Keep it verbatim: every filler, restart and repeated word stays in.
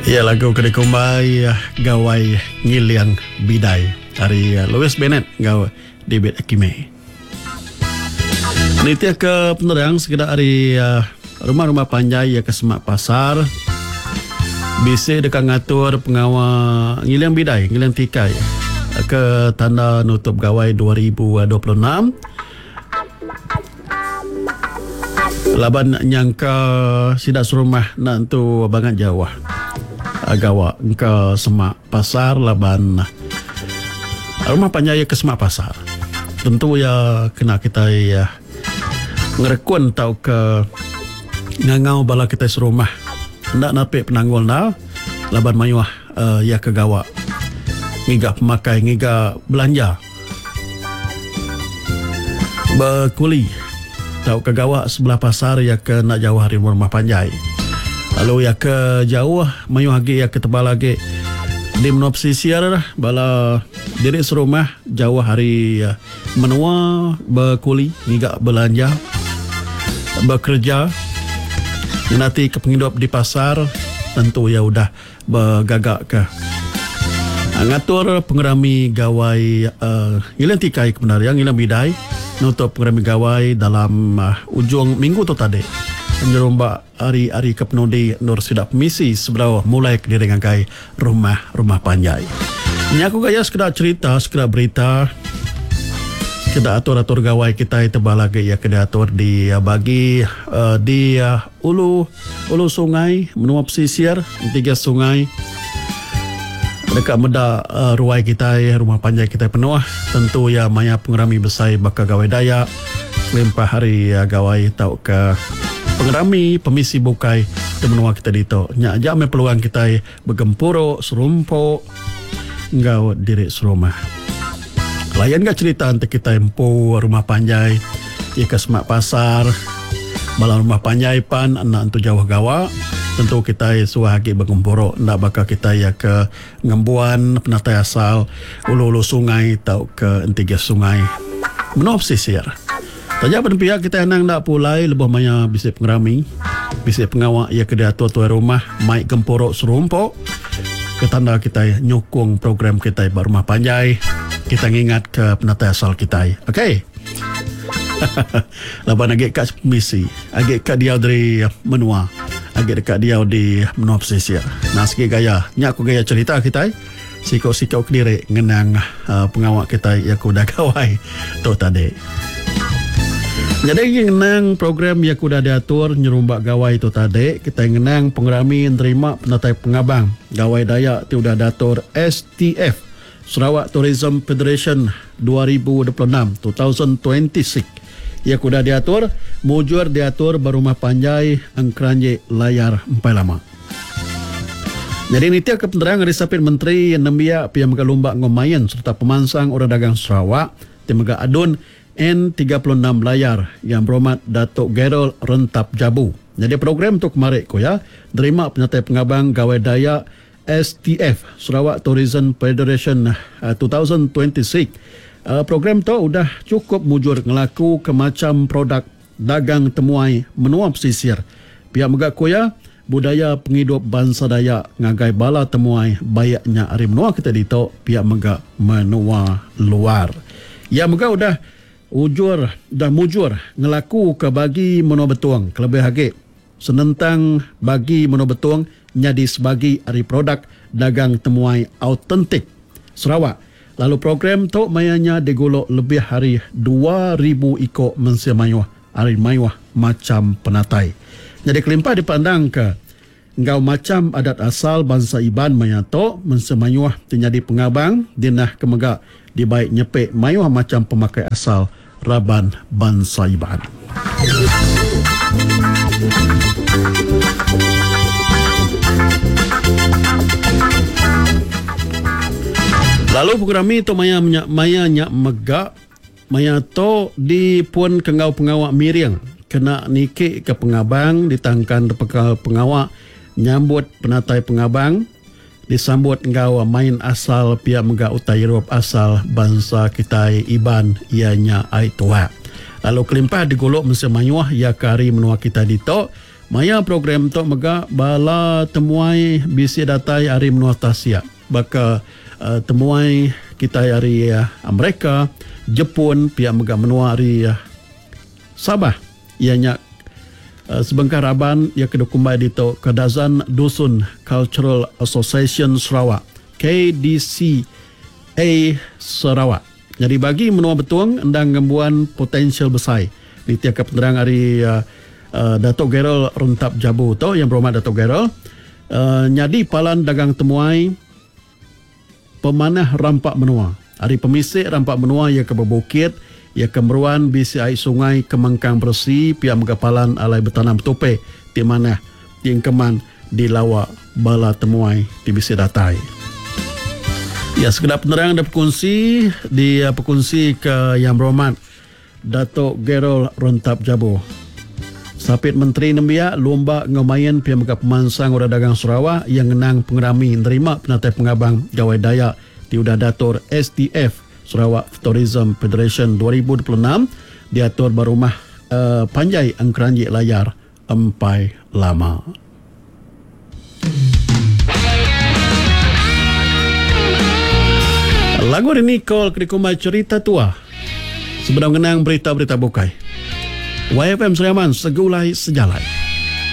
Ya, lagu kedekumbai gawai ngiliang bidai dari Louis Bennett gawai David Akime. Nitia ke penerang sekedar hari rumah-rumah panjai ya ke Semak Pasar. Bisa dekat ngatur pengawal ngiliang bidai, ngiliang tikai ke tanda nutup gawai dua ribu dua puluh enam. Laban nyangka sidak serumah nak tu bangat Jawa. Agawa ke Semak Pasar laban rumah panjaya ke Semak Pasar. Tentu ya kena kita ya ngerekun tau ke ngangau bala kita serumah. Ndak napik penanggul dah laban mayuah uh, ya ke gawa. Ngiga pemakai, ngiga belanja. Berkuli tau ke gawa sebelah pasar ya ke nak jauh hari rumah panjai. Lalu ya ke jauh mayu lagi ya ke tebal lagi di menop sisir bala diri serumah jauh hari ya, menua berkuli ngiga belanja bekerja nanti ke penghidup di pasar tentu ya udah bergagak ke ngatur pengerami gawai uh, ngilang tikai kebenaran ngilang bidai nutup pengerami gawai dalam uh, ujung minggu tu tadi menyerumbak hari-hari kepenudi Nur Sidak Misi seberapa mulai ke diri ngagai rumah-rumah panjai. Ini aku gaya sekedar cerita, sekedar berita, sekedar atur-atur gawai kita tebal lagi ya kena atur di bagi uh, di uh, ulu ulu sungai menua pesisir tiga sungai dekat meda uh, ruai kita rumah panjai kita penuh tentu ya maya pengerami besar bakal gawai Dayak limpah hari uh, gawai tau ke pengerami pemisi bukai temenua kita dito nya aja me peluang kita bergempuro serumpo ngau diri serumah layan gak cerita nanti kita empu rumah panjai ya ke Semak Pasar malam rumah panjai pan anak tu jauh gawa tentu kita suah lagi bergempuro ndak bakal kita ya ke ngembuan penatai asal ulu-ulu sungai tau ke entiga sungai menop sisir. Saja pada pihak kita yang nak pulai lebih banyak bisa pengerami, bisa pengawak ia kedai tua-tua rumah, mai gempurok serumpo. Ketanda kita nyokong program kita berumah panjai. Kita ingat ke penatai asal kita. Okey. Laban agak kat misi, agak kat dia dari menua, agak dekat dia di menua pesisir. Nah sikit gaya, nyak aku gaya cerita kita. Sikau-sikau kediri ngenang uh, pengawak kita yang kuda gawai tu tadi. Jadi ngenang program yang kuda diatur nyerumbak gawai itu tadi kita ngenang pengerami terima penatai pengabang gawai Dayak ti udah datur S T F Sarawak Tourism Federation dua ribu dua puluh enam dua ribu dua puluh enam yang kuda diatur mujur diatur berumah panjai angkranje layar empai lama. Jadi ini tiap kepenerangan disapit Menteri yang nembia pihak mengalumbak ngomayan serta pemansang orang dagang Sarawak temaga adun N tiga puluh enam layar yang berhormat Datuk Gerald Rentap Jabu. Jadi program tu kemarin ko ya, terima penyertai pengabang gawai Dayak S T F Sarawak Tourism Federation uh, dua ribu dua puluh enam. Uh, program tu udah cukup mujur ngelaku ke macam produk dagang temuai menua pesisir. Pihak megak ko ya, budaya penghidup bangsa Dayak ngagai bala temuai bayaknya ari menua kita dito pihak megak menua luar. Ya megak udah ujur dah mujur ngelaku ke bagi menua betuang kelebih lagi senentang bagi menua betuang nyadi sebagai ari produk dagang temuai autentik Sarawak. Lalu program tu mayanya digolok lebih hari dua ribu ikut mensia mayuah ari mayuah macam penatai. Jadi kelimpah dipandang ke ngau macam adat asal bangsa Iban mayato mensia mayuah tinyadi pengabang dinah kemegak dibaik nyepek mayuah macam pemakai asal Raban bangsa Iban. Lalu program itu maya maya nyak megak maya to di pun kengau pengawak miring kena niki ke pengabang ditangkan pengawak nyambut penatai pengabang disambut engkau main asal pihak megak utai Europe asal bangsa kita Iban ianya Aituha. Lalu kelimpah digolok mensemayuah ya kari menua kita dito Maya program tok mega bala temuai bisi datai hari menua tasia. Baka uh, temuai kita hari uh, Amerika, Jepun, pihak mega menua hari uh, Sabah. Ianya uh, sebengkar aban ia kedukumbai di tok Kadazan Dusun Cultural Association Sarawak, K D C A Sarawak. Jadi bagi menua betuang endang ngembuan potensial besar di tiap penerang hari uh, uh, Datuk Gerald Runtap Jabu tu yang berhormat Datuk Gerald uh, nyadi palan dagang temuai pemanah rampak menua. Hari pemisik rampak menua ia ke bukit, ia ke meruan bisi air sungai kemangkang bersih pihak megapalan alai bertanam betupe di mana di keman di lawak bala temuai di bisi datai. Ya, sekedar penerang dan berkongsi di uh, berkongsi ke yang berhormat Datuk Gerald Runtap Jabu. Sapit Menteri Nembia lomba ngemayan pihak mega pemansang Udah Dagang Sarawak yang menang pengerami nerima penatai pengabang gawai Dayak di Udah Datur S D F Sarawak Tourism Federation dua ribu dua puluh enam diatur berumah uh, Panjai Angkeranjik Layar Empai Lama. Lagu ini call kedikumai cerita tua. Sebelum mengenang berita-berita bukai. Y F M Seriaman segulai sejalai.